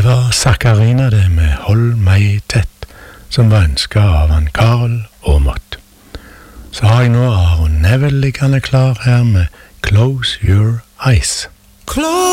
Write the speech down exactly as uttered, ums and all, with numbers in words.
var Sakarina det med Hold meg tett, som var ønsket av han Karl Aamodt. Så har jeg nå Aron Neville liggende klar her med Close Your Eyes. Close